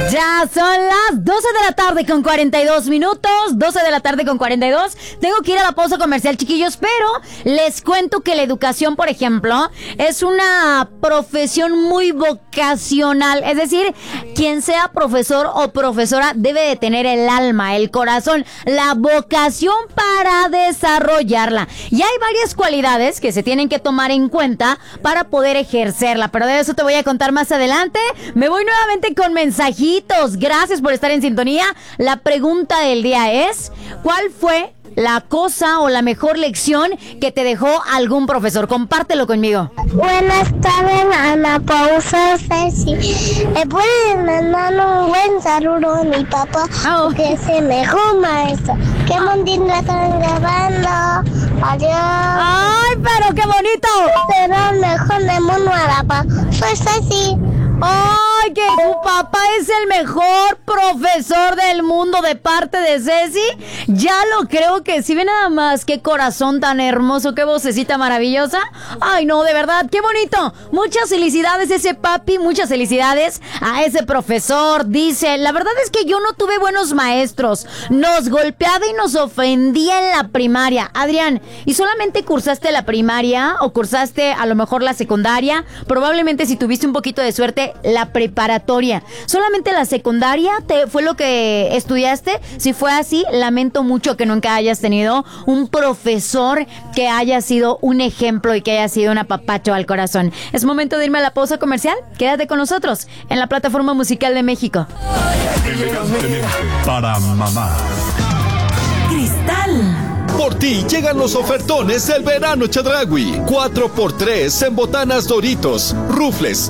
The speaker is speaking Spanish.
Ya son las 12 de la tarde con 42 minutos, 12 de la tarde con 42. Tengo que ir a la pausa comercial, chiquillos, pero les cuento que la educación, por ejemplo, es una profesión muy vocacional. Es decir, quien sea profesor o profesora debe de tener el alma, el corazón, la vocación para desarrollarla. Y hay varias cualidades que se tienen que tomar en cuenta para poder ejercerla, pero de eso te voy a contar más adelante. Me voy nuevamente con mensajitos. Gracias por estar en sintonía. La pregunta del día es: ¿cuál fue la cosa o la mejor lección que te dejó algún profesor? Compártelo conmigo. Buenas tardes, Ana Pausa Ceci. ¿Me pueden mandar un buen saludo a mi papá? Que es el mejor maestro. ¡Qué bonito están grabando! Adiós. ¡Ay, pero qué bonito! Será el mejor del mundo, a la paz. Soy Ceci. ¡Ay, que tu papá es el mejor profesor del mundo de parte de Ceci! Ya lo creo que sí. Ve nada más, qué corazón tan hermoso, qué vocecita maravillosa. ¡Ay, no, de verdad, qué bonito! Muchas felicidades a ese papi, muchas felicidades a ese profesor. Dice, la verdad es que yo no tuve buenos maestros. Nos golpeaba y nos ofendía en la primaria. Adrián, ¿y solamente cursaste la primaria o cursaste a lo mejor la secundaria? Probablemente, si tuviste un poquito de suerte, la preparatoria. ¿Solamente la secundaria fue lo que estudiaste? Si fue así, lamento mucho que nunca hayas tenido un profesor que haya sido un ejemplo y que haya sido un apapacho al corazón. Es momento de irme a la pausa comercial. Quédate con nosotros en la plataforma musical de México. Elegantemente para mamá. Cristal. Por ti llegan los ofertones del verano Chedraui. 4x3 en botanas Doritos, rufles,